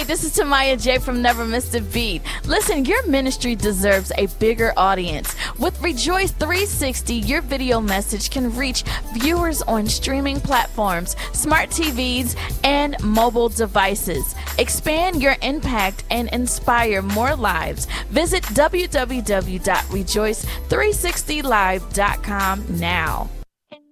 this is Tamaya J from Never Missed a Beat. Listen, your ministry deserves a bigger audience. With Rejoice 360, your video message can reach viewers on streaming platforms, smart TVs, and mobile devices. Expand your impact and inspire more lives. Visit www.rejoice360live.com now.